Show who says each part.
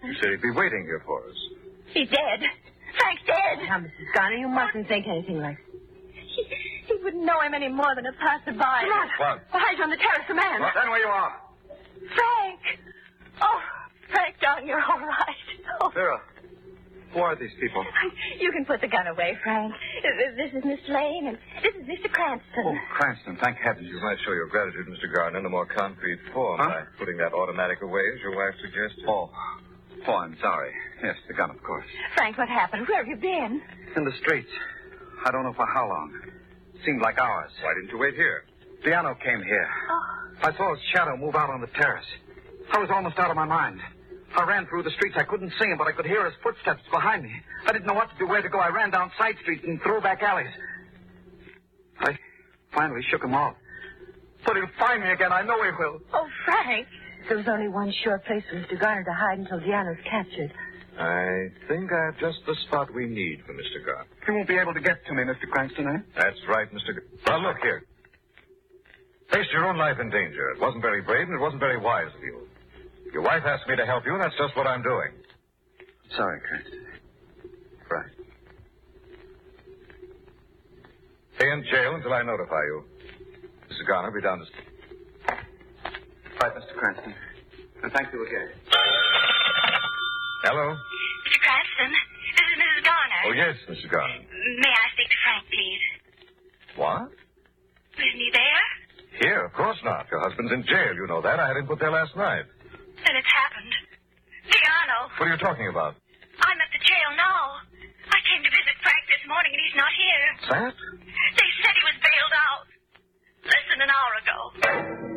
Speaker 1: He said he'd be waiting here for us.
Speaker 2: He's dead. Frank's dead.
Speaker 3: Now, Mrs. Garner, you mustn't think anything like that.
Speaker 2: He wouldn't know him any more than a passerby.
Speaker 1: What?
Speaker 2: Behind you on the terrace, a man.
Speaker 1: Well, stand where you are.
Speaker 2: Frank! Oh, Frank, darling, you're all right. Oh.
Speaker 1: Vera, who are these people?
Speaker 2: You can put the gun away, Frank. This is Miss Lane, and this is Mr. Cranston.
Speaker 1: Oh, Cranston, thank heavens. You might show your gratitude, Mr. Gardner, in a more concrete form by putting that automatic away, as your wife suggested.
Speaker 4: Oh, I'm sorry. Yes, the gun, of course.
Speaker 2: Frank, what happened? Where have you been?
Speaker 4: In the streets. I don't know for how long. Seemed like hours.
Speaker 1: Why didn't you wait here?
Speaker 4: Piano came here.
Speaker 2: Oh.
Speaker 4: I saw his shadow move out on the terrace. I was almost out of my mind. I ran through the streets. I couldn't see him, but I could hear his footsteps behind me. I didn't know what to do, where to go. I ran down side streets and throwback alleys. I finally shook him off. But he'll find me again. I know he will.
Speaker 2: Oh, Frank.
Speaker 3: There was only one sure place for Mr. Garner to hide until Deanna's captured.
Speaker 1: I think I have just the spot we need for Mr. Gardner.
Speaker 4: He won't be able to get to me, Mr. Cranston, eh?
Speaker 1: That's right, Mr. Well, look here. Placed your own life in danger. It wasn't very brave and it wasn't very wise of you. Your wife asked me to help you, and that's just what I'm doing.
Speaker 4: Sorry, Cranston. Right.
Speaker 1: Stay in jail until I notify you. Mr. Garner, be down the street.
Speaker 4: Right, Mr. Cranston. And thank you again.
Speaker 1: Hello?
Speaker 2: Mr. Cranston, this is Mrs. Garner.
Speaker 1: Oh, yes, Mr. Garner.
Speaker 2: May I speak to Frank, please?
Speaker 1: What?
Speaker 2: Isn't he there?
Speaker 1: Here, of course not. Your husband's in jail. You know that. I had him put there last night.
Speaker 2: Then it's happened. Diano.
Speaker 1: What are you talking about?
Speaker 2: I'm at the jail now. I came to visit Frank this morning, and he's not here.
Speaker 1: That?
Speaker 2: They said he was bailed out less than an hour ago.